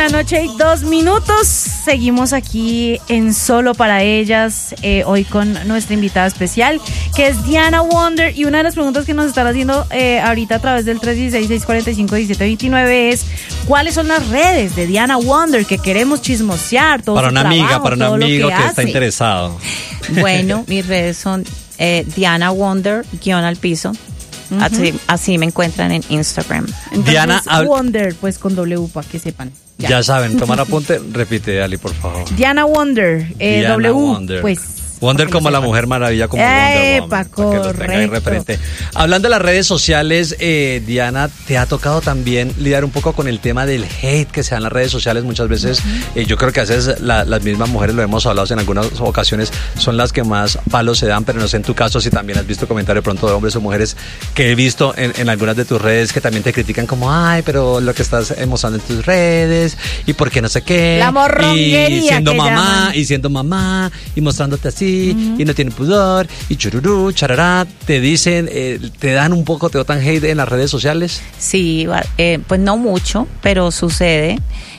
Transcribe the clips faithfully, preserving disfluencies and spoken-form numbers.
La noche y dos minutos, seguimos aquí en Solo para Ellas, eh, hoy con nuestra invitada especial, que es Diana Wonder, y una de las preguntas que nos están haciendo eh, ahorita a través del tres uno seis, seis cuatro cinco, uno siete dos nueve es, ¿cuáles son las redes de Diana Wonder que queremos chismosear? Todo para su una trabajo, amiga, para un amigo que, que está interesado. Bueno, mis redes son eh, Diana Wonder, guión al piso. Uh-huh. Así, así me encuentran en Instagram. Entonces, Diana Wonder, pues con W para que sepan. Ya, ya saben, tomar apunte, repite, Ali, por favor. Diana Wonder, eh, Diana W, Wonder. pues. Wonder como la Mujer Maravilla, como Wonder Woman, Epa, para que los tengan ahí referente. Hablando de las redes sociales, eh, Diana, te ha tocado también lidiar un poco con el tema del hate que se da en las redes sociales muchas veces. Uh-huh. eh, yo creo que a veces la, las mismas mujeres, lo hemos hablado en algunas ocasiones, son las que más palos se dan, pero no sé en tu caso si también has visto comentarios pronto de hombres o mujeres que he visto en, en algunas de tus redes que también te critican como, ay, pero lo que estás mostrando en tus redes y por qué no sé qué. La morronguería y siendo que mamá, llaman. y siendo mamá, y mostrándote así, uh-huh. y no tiene pudor, y chururú, charará, te dicen, eh, te dan un poco, te botan hate en las redes sociales. Sí, eh, pues no mucho, pero sucede.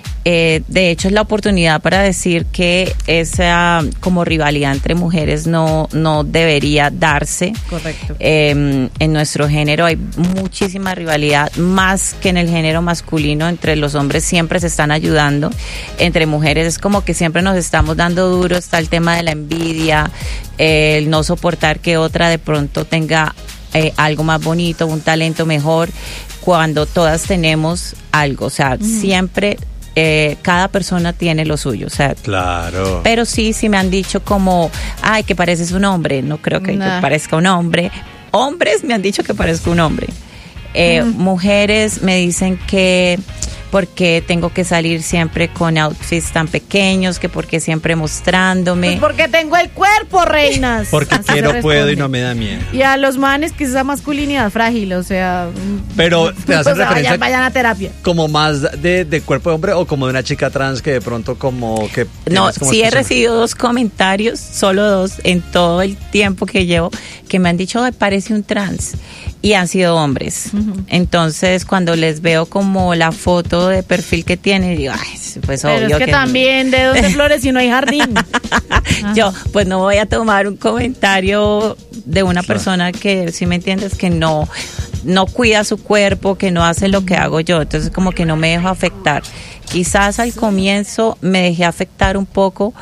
Eh, de hecho es la oportunidad para decir que esa como rivalidad entre mujeres no, no debería darse. Correcto. Eh, en nuestro género hay muchísima rivalidad, más que en el género masculino. Entre los hombres siempre se están ayudando, entre mujeres es como que siempre nos estamos dando duro. Está el tema de la envidia, eh, el no soportar que otra de pronto tenga eh, algo más bonito, un talento mejor, cuando todas tenemos algo, o sea, mm. siempre Eh, cada persona tiene lo suyo, o sea, claro. Pero sí, sí me han dicho como, ay, que pareces un hombre. No creo que nah. yo parezca un hombre. Hombres me han dicho que parezco un hombre. Eh, mm. Mujeres me dicen que porque tengo que salir siempre con outfits tan pequeños, que porque siempre mostrándome. Pues porque tengo el cuerpo, reinas. Porque así quiero, puedo y no me da miedo. Y a los manes que es esa masculinidad frágil, o sea. Pero te hacen o sea, referencia vayan, vayan a terapia. Como más de, de cuerpo de hombre o como de una chica trans que de pronto como que. No, como sí he recibido dos comentarios, solo dos, en todo el tiempo que llevo, que me han dicho, ay, parece un trans. Y han sido hombres. Uh-huh. Entonces, cuando les veo como la foto de perfil que tiene, digo, ay, pues pero obvio es que, que también de dónde flores si no hay jardín. Yo, pues no voy a tomar un comentario de una claro. persona que, si me entiendes, que no, no cuida su cuerpo, que no hace lo que hago yo. Entonces, como que no me dejo afectar. Quizás al comienzo me dejé afectar un poco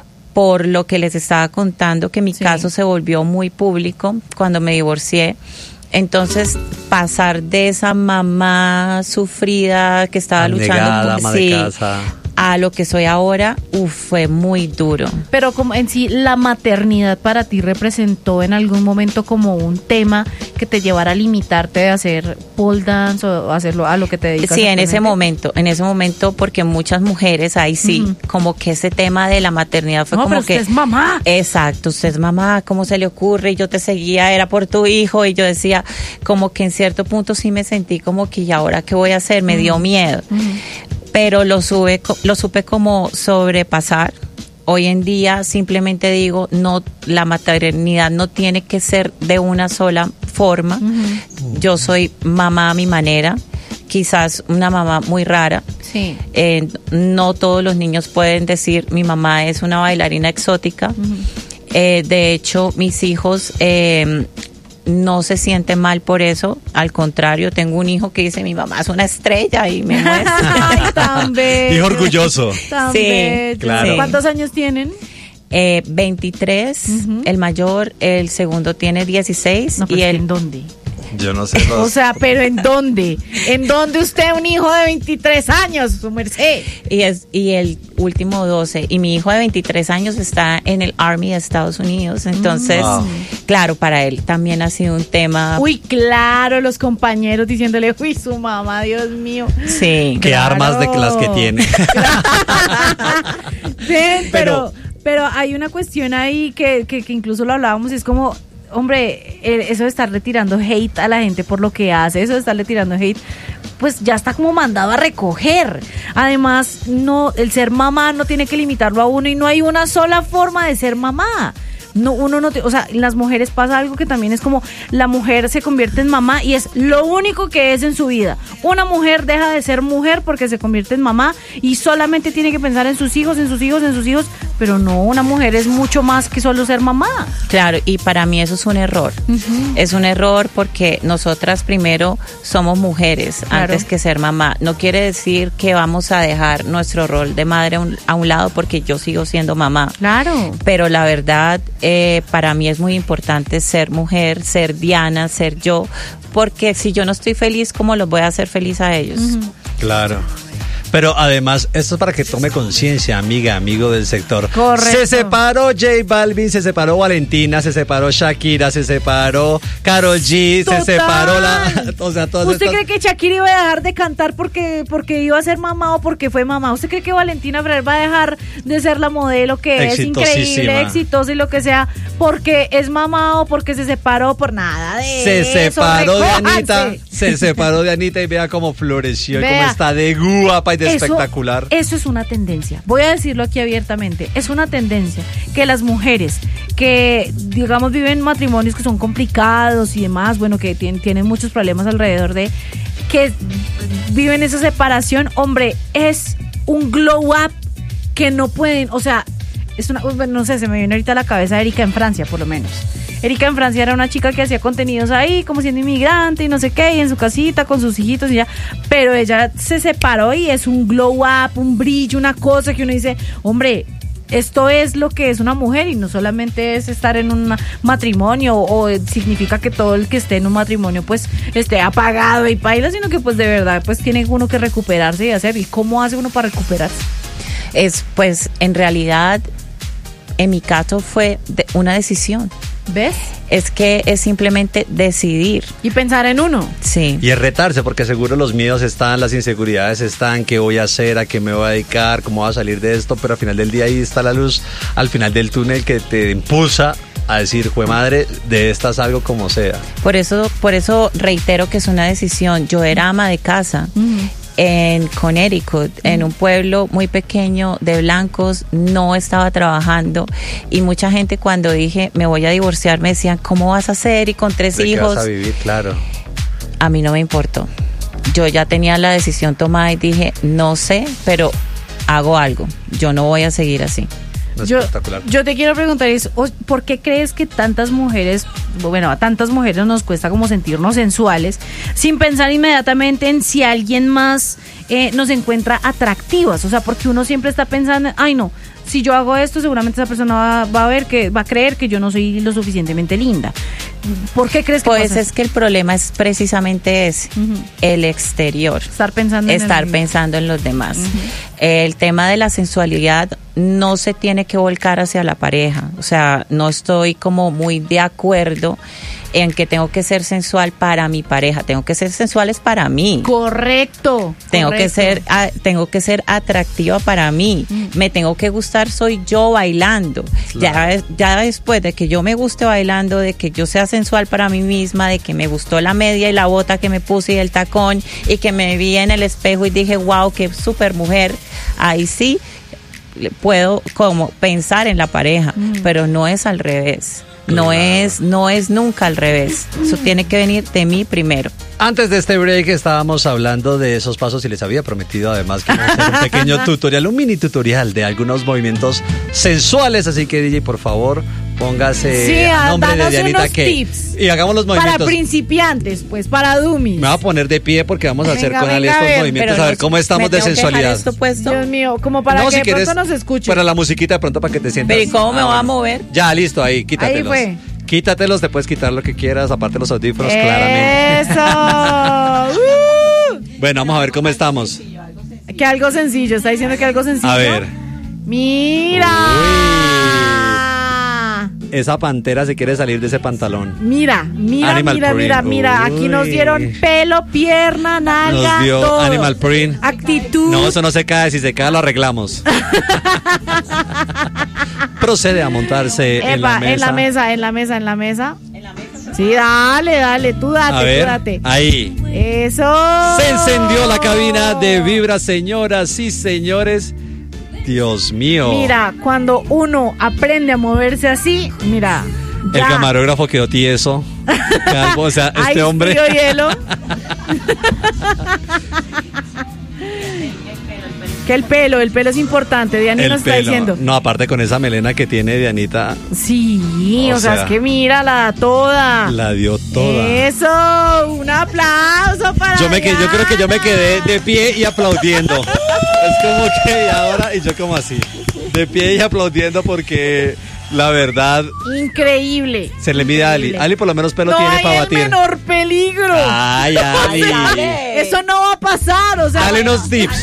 por lo que les estaba contando, que mi sí. caso se volvió muy público cuando me divorcié. Entonces, pasar de esa mamá sufrida que estaba Abnegada, luchando por sí, sí, casa. a lo que soy ahora, uf, fue muy duro. Pero como en sí, la maternidad para ti representó en algún momento como un tema que te llevara a limitarte de hacer pole dance o hacerlo a lo que te dedicas. Sí, en ese momento, en ese momento, porque muchas mujeres, ahí sí, uh-huh. como que ese tema de la maternidad fue no, como pero que... usted es mamá. Exacto, usted es mamá, ¿cómo se le ocurre? Y yo te seguía, era por tu hijo, y yo decía, como que en cierto punto sí me sentí como que, ¿y ahora qué voy a hacer? Me uh-huh. dio miedo. Uh-huh. Pero lo, sube, lo supe como sobrepasar. Hoy en día simplemente digo, no, la maternidad no tiene que ser de una sola forma. Uh-huh. Yo soy mamá a mi manera, quizás una mamá muy rara. Sí. Eh, no todos los niños pueden decir, mi mamá es una bailarina exótica. Uh-huh. Eh, de hecho, mis hijos... Eh, no se siente mal por eso, al contrario, tengo un hijo que dice, mi mamá es una estrella y me muestra. Ay, tan bello. Hijo orgulloso. Tan sí, bello. Claro. ¿Cuántos años tienen? Eh, veintitrés, uh-huh. el mayor, el segundo tiene dieciséis. No, pues y el... ¿en dónde? Yo no sé. Los... O sea, pero ¿en dónde? ¿En dónde usted un hijo de veintitrés años, su merced? Y es y el último doce. Y mi hijo de veintitrés años está en el Army de Estados Unidos. Entonces, wow. claro, para él también ha sido un tema. Uy, claro, los compañeros diciéndole, uy, su mamá, Dios mío. Sí. Qué claro. armas de las que tiene. Sí, pero, pero hay una cuestión ahí que, que, que incluso lo hablábamos, es como... Hombre, eso de estar retirando hate a la gente por lo que hace, eso de estarle tirando hate, pues ya está como mandado a recoger. Además, no, el ser mamá no tiene que limitarlo a uno y no hay una sola forma de ser mamá. no, uno no, te, o sea, en las mujeres pasa algo que también es como la mujer se convierte en mamá y es lo único que es en su vida. Una mujer deja de ser mujer porque se convierte en mamá y solamente tiene que pensar en sus hijos, en sus hijos, en sus hijos, pero no, una mujer es mucho más que solo ser mamá. Claro, y para mí eso es un error. Uh-huh. Es un error porque nosotras primero somos mujeres, claro, antes que ser mamá. No quiere decir que vamos a dejar nuestro rol de madre a un, a un lado porque yo sigo siendo mamá. Claro. Pero la verdad, eh, para mí es muy importante ser mujer, ser Diana, ser yo, porque si yo no estoy feliz, ¿cómo los voy a hacer feliz a ellos? Uh-huh. Claro. Pero además, esto es para que tome conciencia, amiga, amigo del sector. Correcto. Se separó J Balvin, se separó Valentina, se separó Shakira, se separó Karol G, Total. se separó la... O sea, todas ¿Usted estas... cree que Shakira iba a dejar de cantar porque, porque iba a ser mamá o porque fue mamá? ¿Usted cree que Valentina Ferrer va a dejar de ser la modelo que es increíble, exitosa y lo que sea, porque es mamá o porque se separó? Por nada de Se eso, separó recójanse. de Anita, se separó de Anita y vea cómo floreció y Vea. cómo está de guapa y de Eso, espectacular. Eso es una tendencia. Voy a decirlo aquí abiertamente. Es una tendencia que las mujeres que, digamos, viven matrimonios que son complicados y demás, bueno, que tienen, tienen muchos problemas alrededor de, que viven esa separación, hombre, es un glow up que no pueden, o sea, es una, no sé, se me viene ahorita a la cabeza Erika en Francia, por lo menos. Erika en Francia era una chica que hacía contenidos ahí, como siendo inmigrante y no sé qué, y en su casita con sus hijitos y ya, pero ella se separó y es un glow up, un brillo, una cosa que uno dice, hombre, esto es lo que es una mujer y no solamente es estar en un matrimonio o, o significa que todo el que esté en un matrimonio pues esté apagado y paila, sino que pues de verdad pues tiene uno que recuperarse y hacer. ¿Y cómo hace uno para recuperarse? Es pues en realidad en mi caso fue de una decisión. ¿Ves? Es que es simplemente decidir. Y pensar en uno. Sí. Y es retarse, porque seguro los miedos están, las inseguridades están, qué voy a hacer, a qué me voy a dedicar, cómo voy a salir de esto, pero al final del día ahí está la luz, al final del túnel que te impulsa a decir, jue madre, de esta salgo como sea. Por eso, por eso reitero que es una decisión. Yo era ama de casa. Uh-huh. En Connecticut, en un pueblo muy pequeño de blancos, no estaba trabajando y mucha gente cuando dije me voy a divorciar me decían ¿cómo vas a hacer? Y con tres ¿De hijos. qué vas a vivir? Claro. A mí no me importó. Yo ya tenía la decisión tomada y dije no sé, pero hago algo. Yo no voy a seguir así. Yo, yo te quiero preguntar eso, ¿por qué crees que tantas mujeres, bueno, a tantas mujeres nos cuesta como sentirnos sensuales sin pensar inmediatamente en si alguien más eh, nos encuentra atractivas? O sea, porque uno siempre está pensando, ay no, si yo hago esto seguramente esa persona va, va a ver que va a creer que yo no soy lo suficientemente linda. ¿Por qué crees que pues pasa? Es que el problema es precisamente ese, uh-huh. el exterior, estar pensando en estar el... pensando en los demás. Uh-huh. El tema de la sensualidad no se tiene que volcar hacia la pareja, o sea, no estoy como muy de acuerdo en que tengo que ser sensual para mi pareja, tengo que ser sensuales para mí. Correcto. Tengo correcto. que ser, a, tengo que ser atractiva para mí. Mm. Me tengo que gustar, soy yo bailando. Claro. Ya, ya después de que yo me guste bailando, de que yo sea sensual para mí misma, de que me gustó la media y la bota que me puse y el tacón y que me vi en el espejo y dije, wow, qué super mujer. Ahí sí puedo como pensar en la pareja, mm. pero no es al revés. No claro. es, no es nunca al revés. Eso tiene que venir de mí primero. Antes de este break estábamos hablando de esos pasos y les había prometido además que iba a hacer un pequeño tutorial, un mini tutorial de algunos movimientos sensuales, así que D J, por favor, póngase sí, a nombre de Dianita que tips y hagamos los movimientos. Para principiantes, pues, para dummies. Me voy a poner de pie porque vamos a hacer venga, con él estos ver, movimientos a ver cómo estamos de sensualidad. Esto puesto? Dios mío, como para no, que si de quieres, pronto nos escuchen. Para la musiquita de pronto para que te sientas. Pero ¿y cómo me ah, voy a mover? Ya, listo, ahí, quítatelos. Ahí fue. Quítatelos, te puedes quitar lo que quieras, aparte los audífonos, ¡eso! claramente. ¡Eso! uh. Bueno, vamos a ver cómo estamos. Que algo sencillo, está diciendo que algo sencillo. A ver. ¡Mira! Uy. Esa pantera se quiere salir de ese pantalón. Mira, mira, Animal mira, print. mira, mira. Aquí nos dieron pelo, pierna, nalga, nos dio todo. Animal print. Actitud. No, eso no se cae. Si se cae, lo arreglamos. Procede a montarse Epa, en la mesa. En la mesa, en la mesa, en la mesa. ¿En la mesa? Sí, dale, dale, tú date, a ver, tú date. Ahí. Eso. Se encendió la cabina de Vibra, señoras y señores. Dios mío. Mira, cuando uno aprende a moverse así, mira. El ya. camarógrafo quedó tieso. Calvo, o sea, este Ay, hombre. frío hielo. Que el pelo, el pelo es importante, Diana El nos está pelo. diciendo. No, aparte con esa melena que tiene Dianita, Sí, o, O sea, sea, es que mira, la da toda. la dio toda. Eso, un aplauso para Yo, me, que- yo creo que yo me Diana. quedé de pie y aplaudiendo. Es como que y ahora, y yo como así, de pie y aplaudiendo porque la verdad Increíble. se le mide a Ali. Increíble. Ali por lo menos pelo no tiene hay para el batir. menor peligro. Ay, Ali. Eso no va a pasar, o sea, Dale unos tips.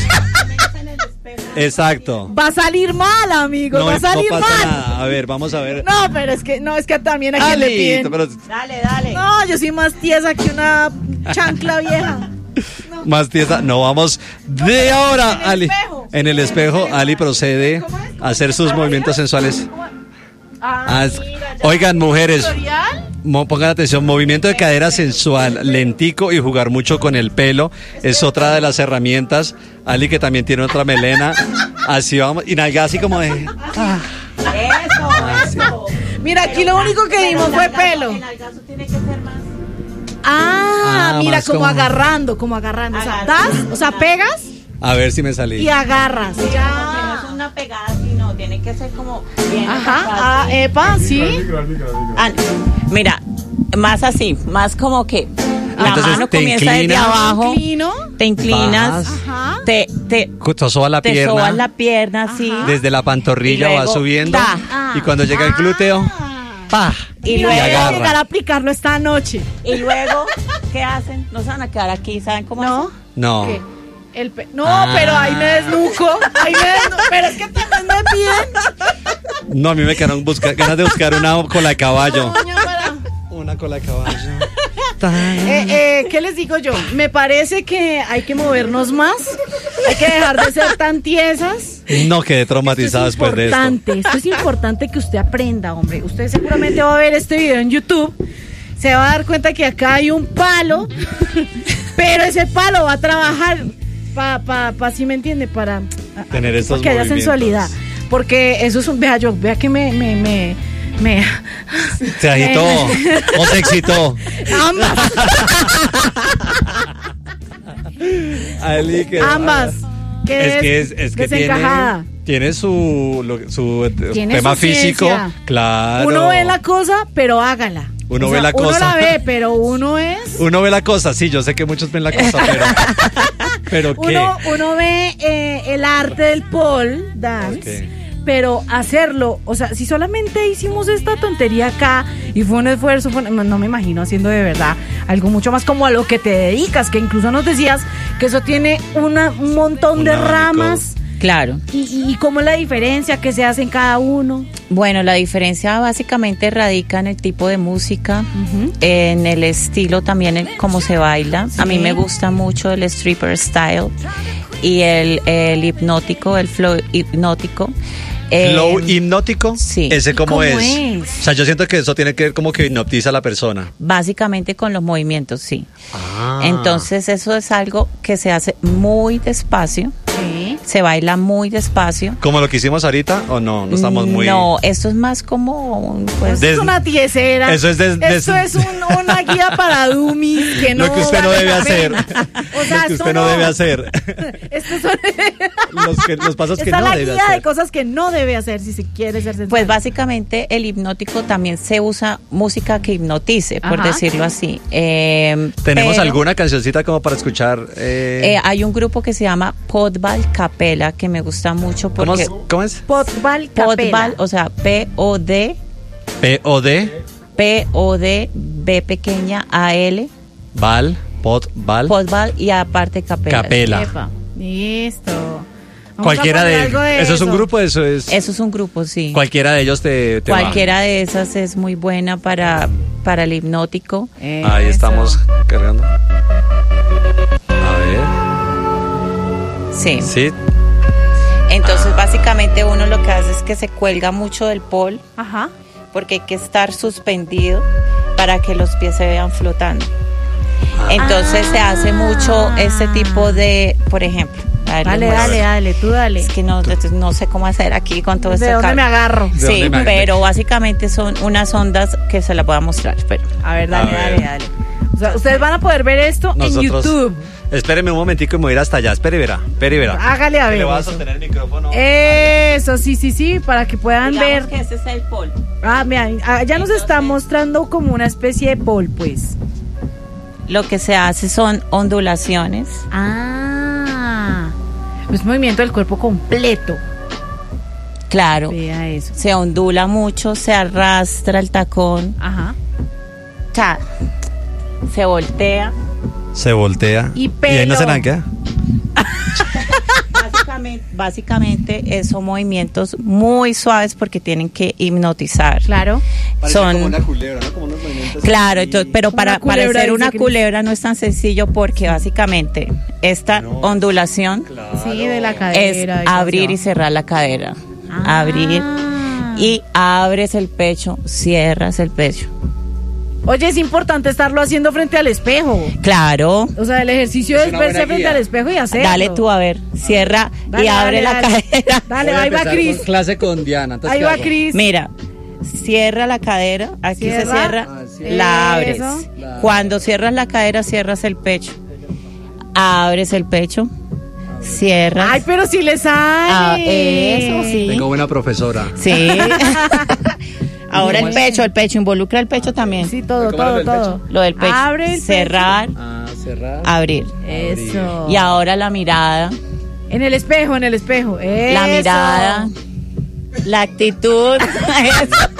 Exacto. va a salir mal, amigo, No, va a no salir pasa mal. nada. A ver, vamos a ver. No, pero es que no, es que también aquí le Ali, piden. pero Dale, dale. No, yo soy más tiesa que una chancla vieja. más tiesa. No, vamos de ahora, En el Ali. espejo. En el espejo, Ali procede a hacer sus movimientos sensuales. Ah, Haz- mira, ya. Oigan, mujeres, ¿Tutorial? mo- pongan atención, movimiento de cadera sensual, lentico y jugar mucho con el pelo es otra de las herramientas. Ali que también tiene otra melena, así vamos, y nalga así como de... ah, Eso, eso. Mira, aquí lo único que dimos fue pelo. El algazo tiene que ser más. Ah, Ah, mira, más como, como- agarrando, como agarrando. O sea, Agarrando. das, o sea, pegas a ver si me salí. y agarras. Porque no Ya. es una pegada así, no, tiene que ser como bien. Ajá, acá, ah, así. epa, sí. Ah, mira, más así, más como que la Entonces, mano te comienza desde inclinas. abajo, Inclino. te inclinas, Vas. Ajá. te, te, Te soba la te pierna, sobas la pierna así, desde la pantorrilla Y va luego, subiendo, ta. Ah. y cuando llega el glúteo, pa, y Y luego, voy a llegar agarra. a aplicarlo esta noche. y luego, ¿qué hacen? No se van a quedar aquí, ¿saben cómo ¿No? hacen? No. ¿Qué? El pe- no, Ah. pero ahí me desnuco. Ahí me desnuco. Pero es que también me piden. No, a mí me quedaron busca- ganas de buscar una cola de caballo. Doña, para- Una cola de caballo. Eh, eh, ¿Qué les digo yo? Me parece que hay que movernos más. Hay que dejar de ser tan tiesas. No quedé Esto traumatizado es después de esto. importante, esto es importante que usted aprenda, hombre. Usted seguramente va a ver este video en YouTube. Se va a dar cuenta que acá hay un palo, pero ese palo va a trabajar para, pa, pa, ¿sí me entiende? Para Tener pa estos que haya movimientos. sensualidad. Porque eso es un, vea yo, vea que me, me, me, me Se agitó o se excitó. ambas, Ali, que- ambas. Que Es que es, es que desencajada. tiene, tiene su, lo- su eh, Tiene tema su físico, ciencia. claro. Uno ve la cosa, pero hágala. Uno O ve sea, la Uno cosa. la ve, pero uno es. Uno ve la cosa, sí, yo sé que muchos ven la cosa, pero, pero ¿qué? Uno, uno ve eh, el arte del pole dance, Ok. pero hacerlo, o sea, si solamente hicimos esta tontería acá y fue un esfuerzo, fue- no, no me imagino haciendo de verdad algo mucho más como a lo que te dedicas, que incluso nos decías que eso tiene una, un montón Un de abanico. ramas. Claro. Y, y, y cómo es la diferencia que se hace en cada uno. Bueno, la diferencia básicamente radica en el tipo de música, Ujú. en el estilo también, en cómo se baila. A mí Sí. me gusta mucho el stripper style y el, el hipnótico, el flow hipnótico. Eh, Flow hipnótico, sí. ese cómo, ¿Cómo es? es? O sea, yo siento que eso tiene que ver como que hipnotiza a la persona. Básicamente con los movimientos, sí. Ah. Entonces eso es algo que se hace muy despacio, Sí. se baila muy despacio. ¿Como lo que hicimos ahorita o no? No estamos muy... No, esto es más como, pues, Eso Des- es una tiesera. Eso es des- Esto des- es un- una guía para dummies que no lo que usted no vale debe la hacer. pena. O sea, lo que esto usted no, debe hacer. Estos son los, que- los pasos que Esta es no la debe guía hacer. de cosas que no debe hacer si se quiere ser sensual. pues básicamente el hipnótico también se usa música que hipnotice, por Ajá. decirlo así. Eh, ¿Tenemos pero, alguna cancioncita como para escuchar? eh, eh, hay un grupo que se llama Podval Capella que me gusta mucho ¿cómo, porque es? ¿Cómo es? Podval Podval, Capella. o sea, P O D P O D, P O D B pequeña A L Val, Pod, Val, Podval y aparte Capella. Capela. Epa, listo. Vamos Cualquiera a poner de, algo de eso es un grupo, eso es... Eso es un grupo, sí. Cualquiera de ellos te, te va. Cualquiera de esas es muy buena para, para el hipnótico. Ahí Eso. estamos cargando. A Sí. ver, sí. Entonces, básicamente uno lo que hace es que se cuelga mucho del pole Ajá. porque hay que estar suspendido para que los pies se vean flotando. Entonces se hace mucho este tipo de, por ejemplo, traerles Dale, muestras. dale, dale, tú dale. Es que no, no sé cómo hacer aquí con todo esto. ¿De dónde me agarro? ¿De Sí, dónde me- pero básicamente son unas ondas que se las voy a mostrar. Pero A ver, dale, A ver. dale, dale. O sea, ustedes van a poder ver esto en Nosotros. YouTube. Espéreme un momentico y me voy a ir hasta allá. Espere y verá. Espere y verá. Hágale a Que ver Le voy a eso. sostener el micrófono. Eso, sí, sí, sí, para que puedan digamos ver. que ese es el polvo. Ah, mira, ah, ya nos está Entonces- mostrando como una especie de pol, pues. Lo que se hace son ondulaciones. Ah, es movimiento del cuerpo completo. Claro, Vea eso. se ondula mucho, se arrastra el tacón, Ajá. o sea, se voltea. Se voltea. Y ahí no pelo. se arranca. Básicamente, básicamente eh, son movimientos muy suaves porque tienen que hipnotizar. Claro. Son culebra, ¿no? Como unos movimientos. Claro, entonces, pero Como para una culebra, parecer dice una Cris. culebra no es tan sencillo porque básicamente esta No. ondulación Sí, de la es cadera. abrir y cerrar la cadera. Ah. Abrir y abres el pecho, cierras el pecho. Oye, es importante estarlo haciendo frente al espejo. Claro. O sea, el ejercicio Es es una verse buena frente guía. al espejo y hacerlo. Dale tú a ver, cierra Dale, y abre dale, la dale. cadera. Dale, ahí va Cris. Clase con Diana. Entonces, Ahí ¿qué va hago? Cris. Mira, cierra la cadera, aquí se Cierra. cierra, Ah, sí. la abres. Eso. La- Cuando cierras la cadera, cierras el pecho. Abres el pecho, cierras. Ay, pero si le sale. Ah, eso sí. Tengo buena profesora. Sí. Ahora el pecho, el pecho, involucra el pecho también. Sí, todo, ¿Cómo era lo todo, del todo. Lo del pecho. Abre el cerrar, Ah, cerrar. abrir. Eso. Y ahora la mirada, En el espejo, en el espejo. Eso. la mirada, la actitud, eso.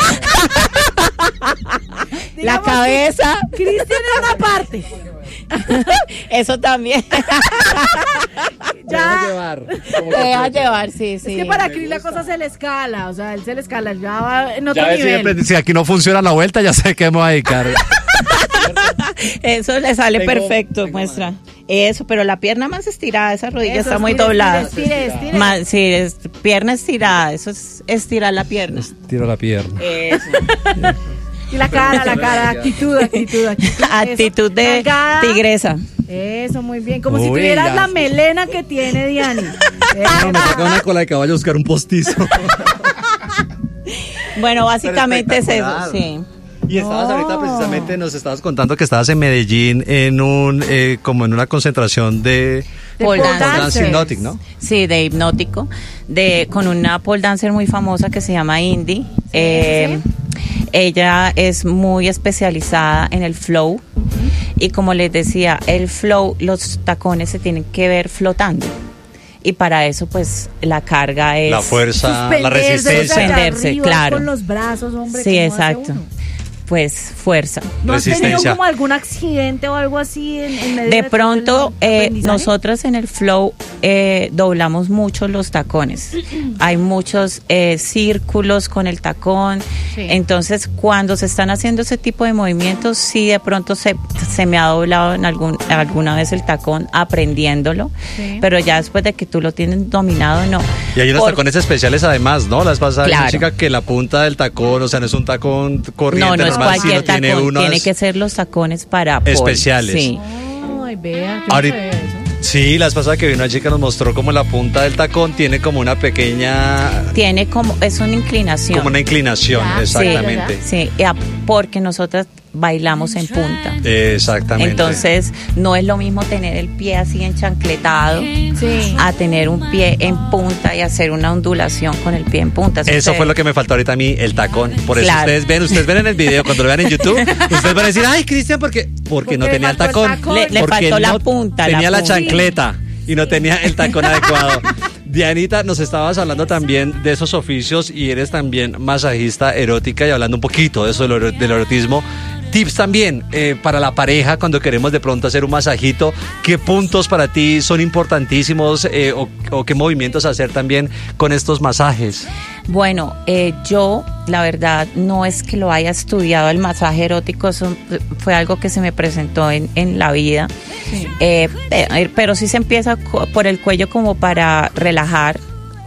la Digamos cabeza, que Cris tiene una parte. eso también. Te dejas Ya. llevar. como Te que- dejas llevar, sí, sí. Es que para Cris la cosa se le escala. O sea, él se le escala. Ya va en otro Ya ves, si, nivel. de- si aquí no funciona la vuelta, ya sé qué me voy a dedicar. Eso le sale Tengo- perfecto, tengo muestra. Eso, pero la pierna más estirada, esa rodilla Eso, está muy estire, doblada. estire, estire, estire. Más, sí, es, pierna estirada, eso es estirar la pierna. Tiro la pierna. Eso. Y la cara, la cara. Actitud, actitud, actitud. Actitud de Nalgada. tigresa. Eso, muy bien. Como si Uy, tuvieras ya. la melena que tiene Diani. No, me toca una cola de caballo buscar un postizo. Bueno, básicamente es eso, espectacular. sí. Y estabas No. ahorita precisamente, nos estabas contando que estabas en Medellín en un, eh, como en una concentración de De Pole pole dance. dance dancers. hypnotic, ¿no? Sí, de hipnótico, de con una pole dancer muy famosa que se llama Indy. Eh, ella es muy especializada en el flow y como les decía, el flow, los tacones se tienen que ver flotando. Y para eso, pues, la carga es... La fuerza, la Suspenderse, resistencia. allá Suspenderse, arriba claro. Con los brazos, hombre. Sí, ¿cómo hace exacto. uno? Pues, fuerza. ¿No has tenido Resistencia. como algún accidente o algo así en, en medio De todo pronto, el eh, aprendizaje? nosotras en el flow eh, doblamos mucho los tacones. Hay muchos eh, círculos con el tacón. Sí. Entonces, cuando se están haciendo ese tipo de movimientos, sí de pronto se, se me ha doblado en algún, alguna vez el tacón aprendiéndolo. Sí. Pero ya después de que tú lo tienes dominado, no. Y hay unos Por- tacones especiales además, ¿no? Las pasas Claro. una chica que la punta del tacón, o sea, no es un tacón corriente No, no es normal, cualquier sino tiene tacón. unos Tiene que ser los tacones para pole. especiales. Sí. Ay, vea, qué Ahorita- feo eso. Sí, las pasadas que vino una chica nos mostró como la punta del tacón tiene como una pequeña, Tiene como, es una inclinación. como una inclinación, Ya, exactamente. Sí, ya, porque nosotras bailamos en punta. Exactamente. Entonces, no es lo mismo tener el pie así enchancletado Sí. a tener un pie en punta y hacer una ondulación con el pie en punta. Eso fue lo que me faltó ahorita a mí, el tacón. Por eso Claro. ustedes ven, ustedes ven en el video, cuando lo vean en YouTube, ustedes van a decir, ay, Cristian, ¿por qué? Porque no Porque tenía el le faltó el tacón. tacón. Le- le Porque faltó la no punta, la Tenía la, punta. chancleta y no tenía el tacón adecuado. Dianita, nos estabas hablando también de esos oficios y eres también masajista erótica y hablando un poquito de eso del, ero- del erotismo. Tips también eh, para la pareja cuando queremos de pronto hacer un masajito. ¿Qué puntos para ti son importantísimos eh, o, o qué movimientos hacer también con estos masajes? Bueno, eh, yo, la verdad, no es que lo haya estudiado el masaje erótico, eso fue algo que se me presentó en, en la vida. Sí. Eh, eh, pero sí se empieza co- por el cuello como para relajar,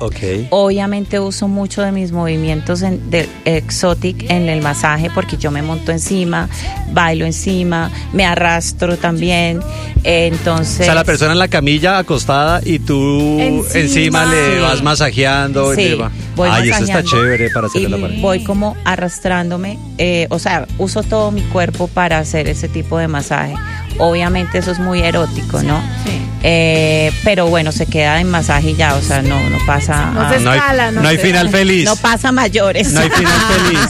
Ok. Obviamente uso mucho de mis movimientos en, de exotic en el masaje porque yo me monto encima, bailo encima, me arrastro también. Entonces, O sea, la persona en la camilla acostada y tú encima, Encima. le Sí. vas masajeando. Sí, y le va- voy Ay, eso está masajeando chévere para hacerle y la pared. voy como arrastrándome, eh, o sea, uso todo mi cuerpo para hacer ese tipo de masaje. Obviamente eso es muy erótico, ¿no? Sí. Eh, pero bueno, se queda en masaje y ya, o sea, no, no pasa. No a- se No hay, escala, no no hay se- final feliz. no pasa a mayores. No hay final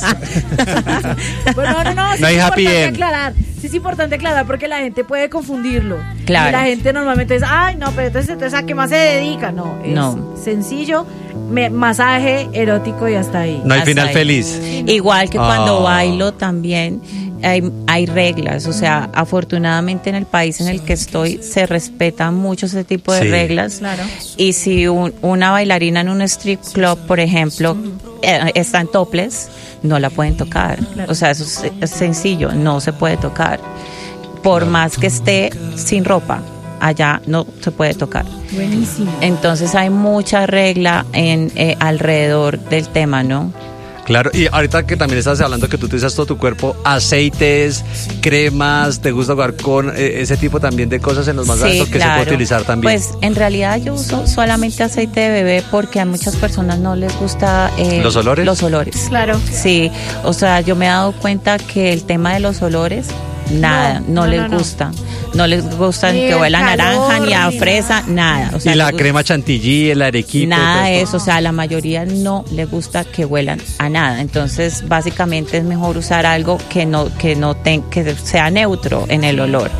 feliz. Bueno, no, no, no, sí No hay es happy importante end. aclarar. Sí es importante aclarar porque la gente puede confundirlo. Claro. Y la gente normalmente dice, ay, no, pero entonces, entonces ¿a qué más se dedica? No, es No. sencillo, me- masaje erótico y hasta ahí. No hay Hasta final ahí. feliz. Igual que cuando Ah. bailo también hay, hay reglas, o sea, afortunadamente en el país en el que estoy se respeta mucho ese tipo de Sí. reglas. Claro. Y si un- una bailarina en un strip club, por ejemplo, eh, está en topless, no la pueden tocar. Claro. O sea, eso es, es sencillo, no se puede tocar. Por más que esté sin ropa, allá no se puede tocar. Buenísimo. Entonces hay mucha regla en eh, alrededor del tema, ¿no? Claro, y ahorita que también estás hablando que tú utilizas todo tu cuerpo, aceites, cremas, ¿te gusta jugar con eh, ese tipo también de cosas en los masajes que se puede utilizar también? Pues en realidad yo uso solamente aceite de bebé porque a muchas personas no les gusta eh, ¿Los olores? Los olores. Claro. Sí, o sea, yo me he dado cuenta que el tema de los olores, nada, No, no, no, les no, no. gusta. No les gusta Ni ni que el huela a calor, naranja, ni a ni fresa, nada. O sea, y la les gusta- crema chantilly, el arequipe. Nada todo de esto. eso, o sea, a la mayoría no le gusta que huelan a nada. Entonces, básicamente es mejor usar algo que no que no ten- que sea neutro en el olor,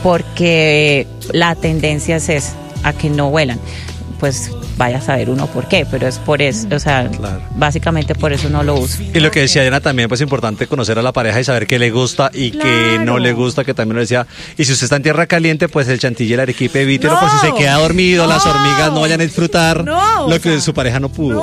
porque la tendencia es esa, a que no huelan. Pues vaya a saber uno por qué, pero es por eso, o sea, Claro. básicamente por eso no lo uso. Y lo que decía Diana también, pues importante conocer a la pareja y saber qué le gusta y qué Claro. no le gusta, que también lo decía. Y si usted está en tierra caliente, pues el chantilly y el arequipe evítelo No. por si se queda dormido, las No. hormigas no vayan a disfrutar No, lo o que sea, su pareja no pudo.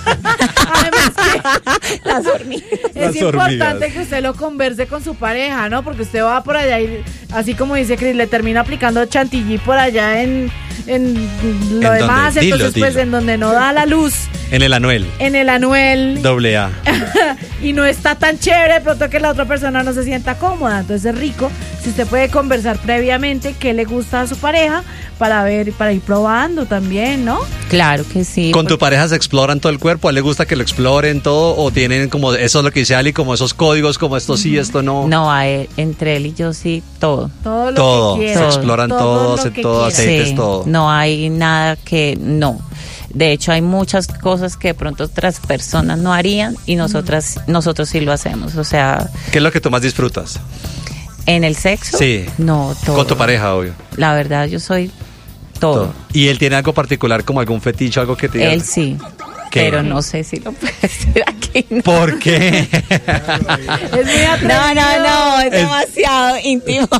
Además que Las hormigas. Las es hormigas. importante que usted lo converse con su pareja, ¿no? Porque usted va por allá y, así como dice Cris, le termina aplicando chantilly por allá en, en lo ¿En demás. dónde? Dilo, Entonces, pues dilo. en donde no da la luz, En el anuel, en el anuel, doble A. y no está tan chévere, de pronto que la otra persona no se sienta cómoda. Entonces es rico si usted puede conversar previamente qué le gusta a su pareja para ver, para ir probando también, ¿no? Claro que sí. ¿Con tu porque- pareja se exploran todo el cuerpo? ¿A él le gusta que lo exploren todo? ¿O tienen como, eso es lo que dice Ali, como esos códigos, como esto sí, esto no? No, a él, entre él y yo sí, todo. Todo lo Todo, que se quiera. exploran todo, Todo lo hacen que todo, quiera. aceites, Sí, todo. no hay nada que no. De hecho, hay muchas cosas que de pronto otras personas no harían y nosotras, nosotros sí lo hacemos. O sea, ¿Qué es lo que tú más disfrutas? en el sexo, Sí. no, todo. Con tu pareja, obvio. La verdad, yo soy todo. ¿Y él tiene algo particular, como algún fetiche, algo que te diga? Él sí. ¿Qué? Pero no sé si lo puede decir aquí. No. ¿Por qué? Es muy atrevido. No, no, no, es, Es- demasiado íntimo.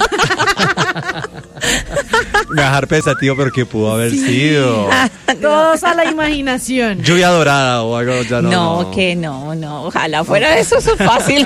Me va a dejar pensativo, pero ¿qué pudo haber sido? Todos a la imaginación. Lluvia dorada o algo, ya no. No, que no, no. Ojalá fuera eso, eso es fácil.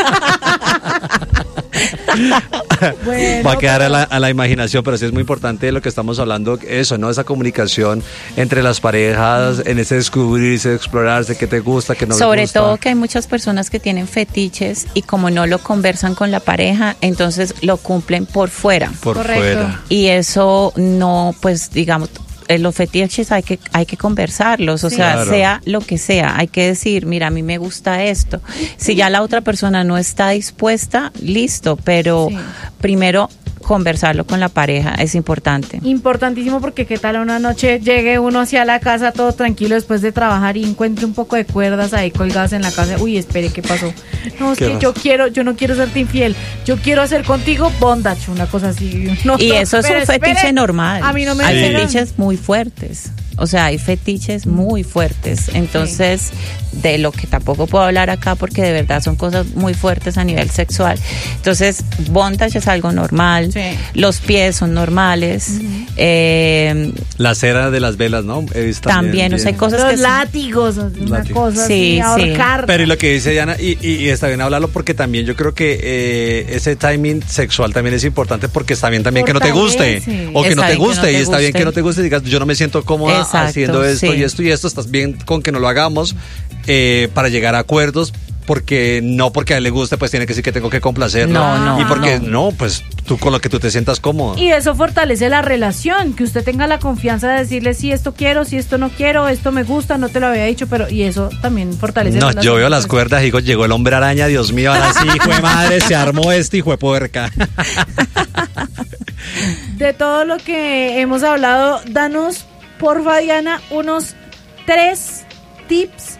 Bueno, Va a quedar a la, a la imaginación, pero sí es muy importante lo que estamos hablando, eso, ¿no? Esa comunicación entre las parejas, en ese descubrirse, explorarse, qué te gusta, qué no Sobre te gusta. todo que hay muchas personas que tienen fetiches y como no lo conversan con la pareja, entonces lo cumplen por fuera. Por Correcto. fuera. Y eso no, pues digamos, eh, los fetiches hay que hay que conversarlos, o Sí. sea, Claro. sea lo que sea, hay que decir, mira, a mí me gusta esto. Si ya la otra persona no está dispuesta, listo, pero Sí. primero conversarlo con la pareja es importante. Importantísimo porque qué tal una noche llegue uno hacia la casa todo tranquilo después de trabajar y encuentre un poco de cuerdas ahí colgadas en la casa. Uy, espere, ¿qué pasó? No, es ¿Qué que pasó? yo quiero, yo no quiero serte infiel. Yo quiero hacer contigo bondage, una cosa así. No, Y no, eso es espere, un fetiche espere. normal. A mí no me Hay dijeron. fetiches muy fuertes. O sea, hay fetiches muy fuertes. Entonces, de lo que tampoco puedo hablar acá porque de verdad son cosas muy fuertes a nivel sexual. Entonces, bondage es algo normal. Sí. Los pies son normales. eh, La cera de las velas, ¿no? He visto también, o sea, hay cosas Los que... látigos, una Látigos. cosa Sí, así, sí. ahorcar. Pero y lo que dice Diana, y, y, y está bien hablarlo porque también yo creo que eh, ese timing sexual también es importante porque está bien también que no te guste Fortalece. o que Está no te bien que no guste te y está bien guste. que no te guste y digas yo no me siento cómoda Exacto, haciendo esto sí. y esto y esto, ¿estás bien con que no lo hagamos? Eh, para llegar a acuerdos, porque no porque a él le guste, pues tiene que decir que tengo que complacerlo. No, no, y porque no. no, pues tú con lo que tú te sientas cómodo. Y eso fortalece la relación, que usted tenga la confianza de decirle si esto quiero, si esto no quiero, esto me gusta, no te lo había dicho, pero y eso también fortalece No, la yo veo las relación. cuerdas y digo, llegó el hombre araña, Dios mío, ahora sí, hijo de madre, se armó este hijo de puerca. De todo lo que hemos hablado, danos, porfa, Diana, unos tres tips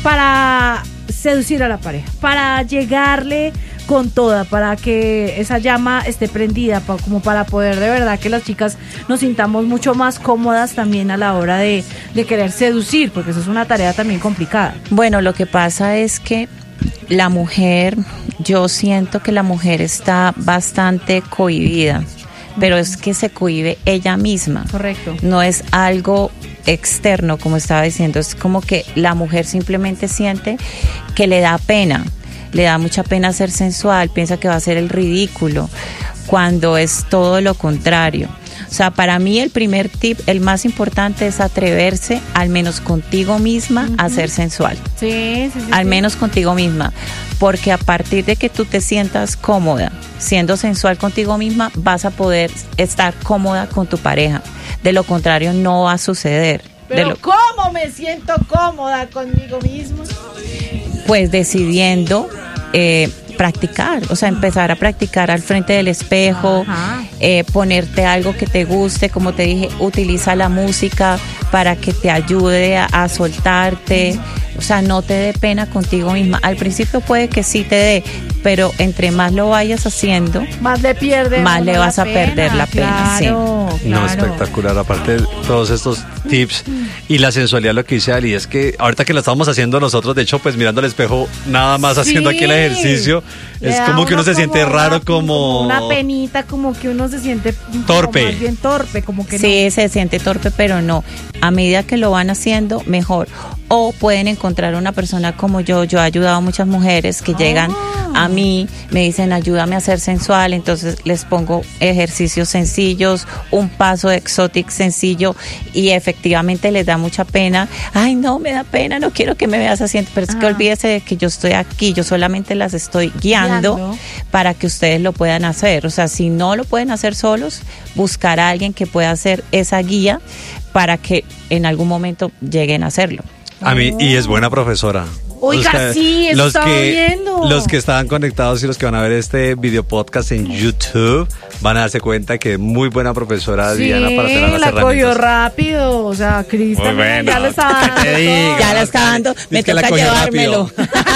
para seducir a la pareja, para llegarle con toda, para que esa llama esté prendida, pa, como para poder de verdad que las chicas nos sintamos mucho más cómodas también a la hora de, de querer seducir, porque eso es una tarea también complicada. Bueno, lo que pasa es que la mujer, yo siento que la mujer está bastante cohibida, pero es que se cohíbe ella misma. Correcto. No es algo externo, como estaba diciendo, es como que la mujer simplemente siente que le da pena, le da mucha pena ser sensual, piensa que va a ser el ridículo, cuando es todo lo contrario. O sea, para mí el primer tip, el más importante, es atreverse, al menos contigo misma, uh-huh. a ser sensual. Sí, sí, sí. Al sí. menos contigo misma. Porque a partir de que tú te sientas cómoda, siendo sensual contigo misma, vas a poder estar cómoda con tu pareja. De lo contrario, no va a suceder. Pero de lo, ¿cómo me siento cómoda conmigo misma? Pues decidiendo eh, practicar, o sea, empezar a practicar al frente del espejo, eh, ponerte algo que te guste, como te dije, utiliza la música para que te ayude a, a soltarte, o sea, no te dé pena contigo misma. Al principio puede que sí te dé, pero entre más lo vayas haciendo, más le pierdes, más le vas a perder la pena. Claro, Sí. No, claro. espectacular, aparte de todos estos tips y la sensualidad, lo que dice Ali, es que ahorita que lo estamos haciendo nosotros, de hecho, pues mirando al espejo, nada más Sí. haciendo aquí el ejercicio, Le es da como que uno se como siente raro, como... una penita, como que uno se siente como Torpe. más bien torpe, como que Sí, no. se siente torpe, pero no. A medida que lo van haciendo, mejor. O pueden encontrar una persona como yo. Yo he ayudado a muchas mujeres que Ah. llegan a mí, me dicen, ayúdame a ser sensual. Entonces les pongo ejercicios sencillos, un paso exotic sencillo, y efectivamente les da mucha pena. Ay, no, me da pena, no quiero que me veas así. Pero es que Ah. olvídese de que yo estoy aquí, yo solamente las estoy guiando, Guiando. para que ustedes lo puedan hacer. O sea, si no lo pueden hacer solos, buscar a alguien que pueda hacer esa guía para que en algún momento lleguen a hacerlo. A mí, y es buena profesora. Oiga, Los que- sí, eso los estaba que, viendo. Los que estaban conectados y los que van a ver este video podcast en YouTube van a darse cuenta que es muy buena profesora Sí, Diana para hacer las la cogió herramientas. rápido, o sea, Cristian Muy bueno. ya le estaba ¿Qué te dando digo? todo. Ya la está dando, me Es que la toca cogió llevármelo.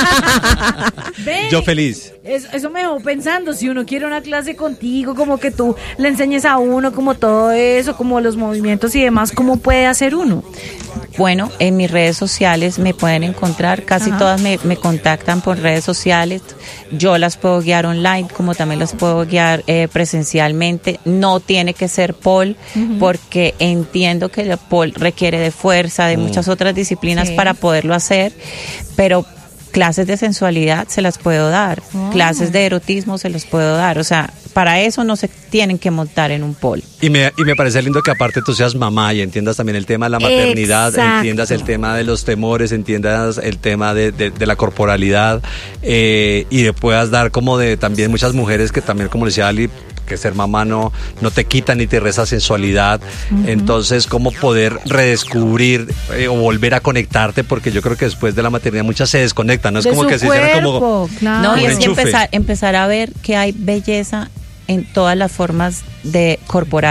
Ve, Yo feliz. Eso, eso me dejó pensando, si uno quiere una clase contigo, como que tú le enseñes a uno como todo eso, como los movimientos y demás, ¿cómo puede hacer uno? Bueno, en mis redes sociales me pueden encontrar, casi Ajá. todas me, me contactan por redes sociales. Yo las puedo guiar online, como también las puedo guiar eh, presencialmente. No tiene que ser pole, uh-huh. porque entiendo que el pole requiere de fuerza, de Mm. muchas otras disciplinas Sí. para poderlo hacer, pero clases de sensualidad se las puedo dar, Oh. clases de erotismo se los puedo dar, o sea, para eso no se tienen que montar en un pole. Y me, y me parece lindo que aparte tú seas mamá y entiendas también el tema de la maternidad, Exacto. entiendas el tema de los temores, entiendas el tema de, de, de la corporalidad, eh, y de puedas dar como de también muchas mujeres que también, como le decía Ali, que ser mamá no, no te quita ni te resta sensualidad. Uh-huh. Entonces, cómo poder redescubrir eh, o volver a conectarte, porque yo creo que después de la maternidad muchas se desconectan, no es De como su que se hicieran como... cuerpo, claro. No, y un es que enchufe. empezar, empezar a ver que hay belleza en todas las formas de corporal.